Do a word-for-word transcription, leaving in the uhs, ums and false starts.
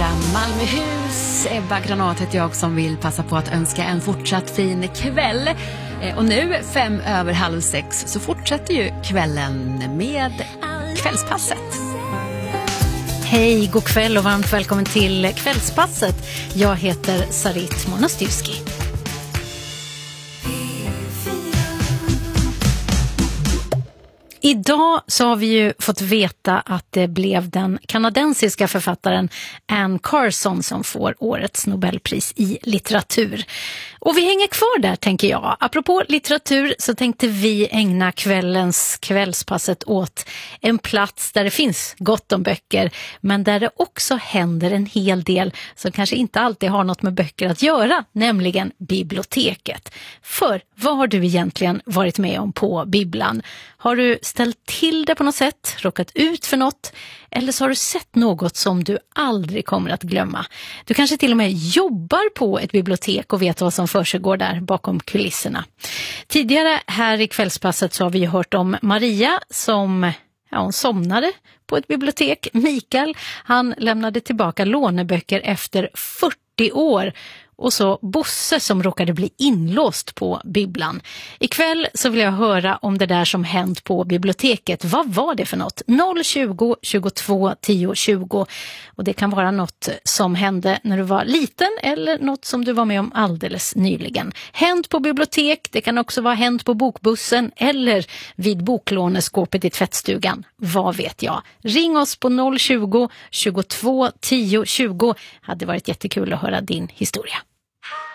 Orsa Malmöhus. Ebba Granat heter jag som vill passa på att önska en fortsatt fin kväll. Och nu fem över halv sex så fortsätter ju kvällen med kvällspasset. Hej, god kväll och varmt välkommen till kvällspasset. Jag heter Sarit Monastyrski. Idag så har vi ju fått veta att det blev den kanadensiska författaren Anne Carson som får årets Nobelpris i litteratur. Och vi hänger kvar där, tänker jag. Apropå litteratur så tänkte vi ägna kvällens kvällspasset åt en plats där det finns gott om böcker, men där det också händer en hel del som kanske inte alltid har något med böcker att göra, nämligen biblioteket. För vad har du egentligen varit med om på bibblan? Har du ställt till det på något sätt, råkat ut för något, eller så har du sett något som du aldrig kommer att glömma? Du kanske till och med jobbar på ett bibliotek och vet vad som försiggår där bakom kulisserna. Tidigare här i kvällspasset så har vi ju hört om Maria som ja, hon somnade på ett bibliotek. Mikael, han lämnade tillbaka låneböcker efter fyrtio år. Och så Bosse som råkade bli inlåst på bibblan. Ikväll så vill jag höra om det där som hänt på biblioteket. Vad var det för något? noll tjugo tjugotvå tio tjugo. Och det kan vara något som hände när du var liten eller något som du var med om alldeles nyligen. Hänt på bibliotek, det kan också vara hänt på bokbussen eller vid boklåneskåpet i tvättstugan. Vad vet jag? Ring oss på noll tjugo tjugotvå tio tjugo. Hade varit jättekul att höra din historia.